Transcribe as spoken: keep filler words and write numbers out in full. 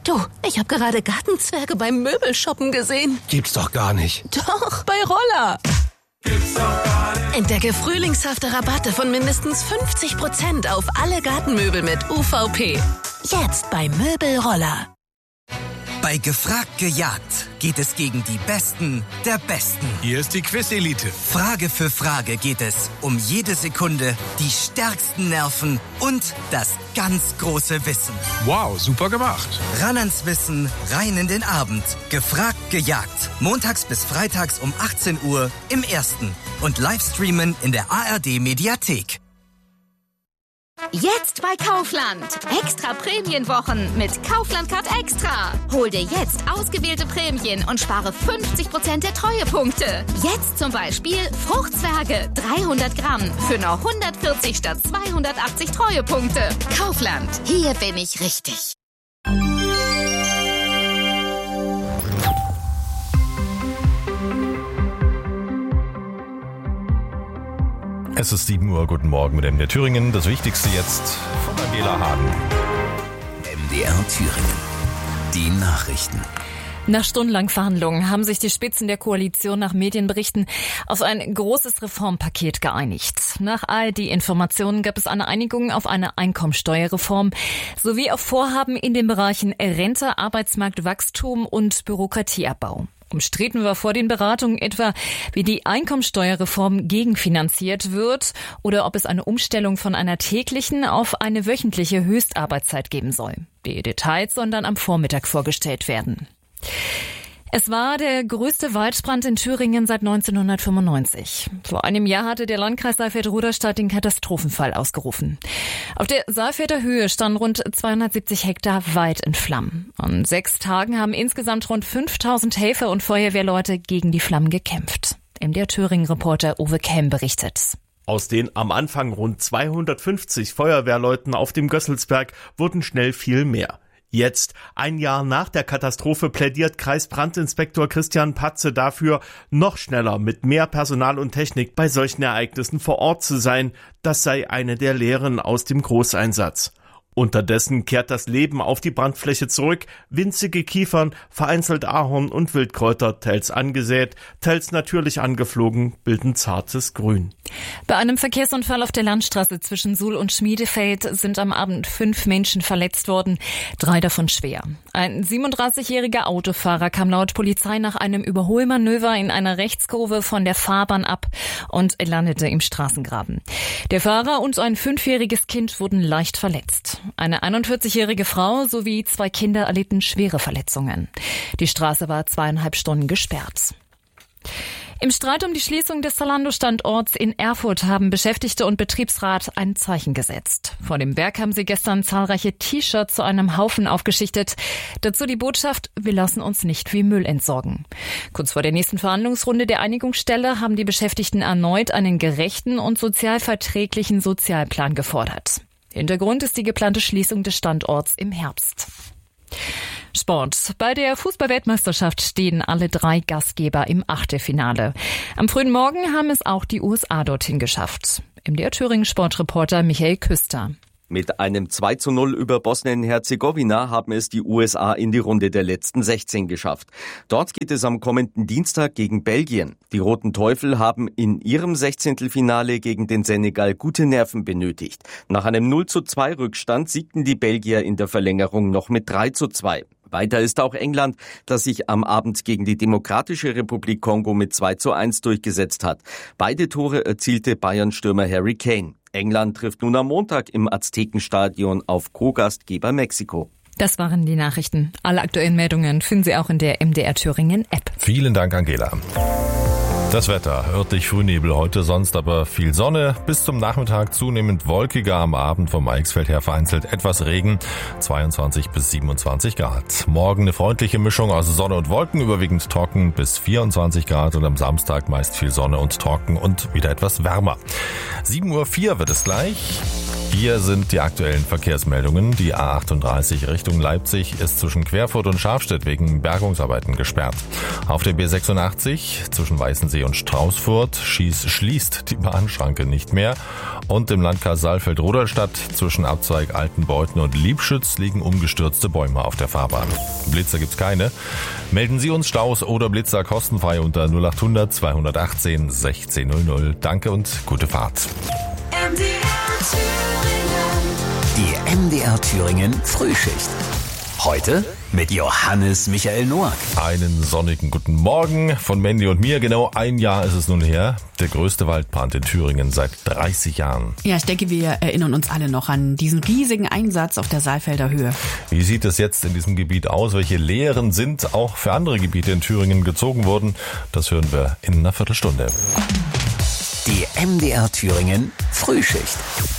Du, ich habe gerade Gartenzwerge beim Möbelshoppen gesehen. Gibt's doch gar nicht. Doch, bei Roller. Gibt's doch gar nicht. Entdecke frühlingshafte Rabatte von mindestens fünfzig Prozent auf alle Gartenmöbel mit U V P. Jetzt bei Möbelroller. Bei Gefragt gejagt geht es gegen die Besten der Besten. Hier ist die Quiz-Elite. Frage für Frage geht es um jede Sekunde, die stärksten Nerven und das ganz große Wissen. Wow, super gemacht. Ran ans Wissen, rein in den Abend. Gefragt gejagt. Montags bis freitags um achtzehn Uhr im Ersten. Und Livestreamen in der A R D-Mediathek. Jetzt bei Kaufland. Extra Prämienwochen mit Kaufland Card Extra. Hol dir jetzt ausgewählte Prämien und spare fünfzig Prozent der Treuepunkte. Jetzt zum Beispiel Fruchtzwerge dreihundert Gramm für nur hundertvierzig statt zweihundertachtzig Treuepunkte. Kaufland. Hier bin ich richtig. Es ist sieben Uhr, guten Morgen mit M D R Thüringen. Das Wichtigste jetzt von Angela Hagen. M D R Thüringen. Die Nachrichten. Nach stundenlangen Verhandlungen haben sich die Spitzen der Koalition nach Medienberichten auf ein großes Reformpaket geeinigt. Nach A R D-Informationen gab es eine Einigung auf eine Einkommensteuerreform sowie auf Vorhaben in den Bereichen Rente, Arbeitsmarktwachstum und Bürokratieabbau. Umstritten war vor den Beratungen etwa, wie die Einkommensteuerreform gegenfinanziert wird oder ob es eine Umstellung von einer täglichen auf eine wöchentliche Höchstarbeitszeit geben soll. Die Details sollen dann am Vormittag vorgestellt werden. Es war der größte Waldbrand in Thüringen seit neunzehnhundertfünfundneunzig. Vor einem Jahr hatte der Landkreis Saalfeld-Ruderstadt den Katastrophenfall ausgerufen. Auf der Saalfelder Höhe standen rund zweihundertsiebzig Hektar Wald in Flammen. An sechs Tagen haben insgesamt rund fünftausend Helfer und Feuerwehrleute gegen die Flammen gekämpft. M D R Thüringen-Reporter Uwe Kelm berichtet. Aus den am Anfang rund zweihundertfünfzig Feuerwehrleuten auf dem Gösselsberg wurden schnell viel mehr. Jetzt, ein Jahr nach der Katastrophe, plädiert Kreisbrandinspektor Christian Patze dafür, noch schneller mit mehr Personal und Technik bei solchen Ereignissen vor Ort zu sein. Das sei eine der Lehren aus dem Großeinsatz. Unterdessen kehrt das Leben auf die Brandfläche zurück. Winzige Kiefern, vereinzelt Ahorn und Wildkräuter, teils angesät, teils natürlich angeflogen, bilden zartes Grün. Bei einem Verkehrsunfall auf der Landstraße zwischen Suhl und Schmiedefeld sind am Abend fünf Menschen verletzt worden, drei davon schwer. Ein siebenunddreißigjähriger Autofahrer kam laut Polizei nach einem Überholmanöver in einer Rechtskurve von der Fahrbahn ab und landete im Straßengraben. Der Fahrer und ein fünfjähriges Kind wurden leicht verletzt. Eine einundvierzigjährige Frau sowie zwei Kinder erlitten schwere Verletzungen. Die Straße war zweieinhalb Stunden gesperrt. Im Streit um die Schließung des Zalando-Standorts in Erfurt haben Beschäftigte und Betriebsrat ein Zeichen gesetzt. Vor dem Werk haben sie gestern zahlreiche T-Shirts zu einem Haufen aufgeschichtet. Dazu die Botschaft: Wir lassen uns nicht wie Müll entsorgen. Kurz vor der nächsten Verhandlungsrunde der Einigungsstelle haben die Beschäftigten erneut einen gerechten und sozialverträglichen Sozialplan gefordert. Hintergrund ist die geplante Schließung des Standorts im Herbst. Sport. Bei der Fußball-Weltmeisterschaft stehen alle drei Gastgeber im Achtelfinale. Am frühen Morgen haben es auch die U S A dorthin geschafft. M D R Thüringen Sportreporter Michael Küster. Mit einem zwei zu null über Bosnien-Herzegowina haben es die U S A in die Runde der letzten sechzehn geschafft. Dort geht es am kommenden Dienstag gegen Belgien. Die Roten Teufel haben in ihrem Sechzehntelfinale gegen den Senegal gute Nerven benötigt. Nach einem null zu zwei Rückstand siegten die Belgier in der Verlängerung noch mit drei zu zwei. Weiter ist auch England, das sich am Abend gegen die Demokratische Republik Kongo mit zwei zu eins durchgesetzt hat. Beide Tore erzielte Bayern-Stürmer Harry Kane. England trifft nun am Montag im Aztekenstadion auf Co-Gastgeber Mexiko. Das waren die Nachrichten. Alle aktuellen Meldungen finden Sie auch in der M D R Thüringen App. Vielen Dank, Angela. Das Wetter, örtlich Frühnebel heute, sonst aber viel Sonne. Bis zum Nachmittag zunehmend wolkiger, am Abend vom Eichsfeld her vereinzelt etwas Regen, zweiundzwanzig bis siebenundzwanzig Grad. Morgen eine freundliche Mischung aus Sonne und Wolken, überwiegend trocken bis vierundzwanzig Grad und am Samstag meist viel Sonne und trocken und wieder etwas wärmer. sieben Uhr vier wird es gleich. Hier sind die aktuellen Verkehrsmeldungen. Die A achtunddreißig Richtung Leipzig ist zwischen Querfurt und Scharfstedt wegen Bergungsarbeiten gesperrt. Auf der B sechsundachtzig zwischen Weißensee und Straußfurt schieß, schließt die Bahnschranke nicht mehr. Und im Landkreis Saalfeld-Rudolstadt zwischen Abzweig Altenbeuthen und Liebschütz liegen umgestürzte Bäume auf der Fahrbahn. Blitzer gibt's keine. Melden Sie uns Staus oder Blitzer kostenfrei unter null acht hundert zweihundertachtzehn sechzehn null null. Danke und gute Fahrt. Die M D R Thüringen Frühschicht. Heute mit Johannes Michael Noack. Einen sonnigen guten Morgen von Mandy und mir. Genau ein Jahr ist es nun her. Der größte Waldbrand in Thüringen seit dreißig Jahren. Ja, ich denke, wir erinnern uns alle noch an diesen riesigen Einsatz auf der Saalfelder Höhe. Wie sieht es jetzt in diesem Gebiet aus? Welche Lehren sind auch für andere Gebiete in Thüringen gezogen worden? Das hören wir in einer Viertelstunde. Die M D R Thüringen Frühschicht.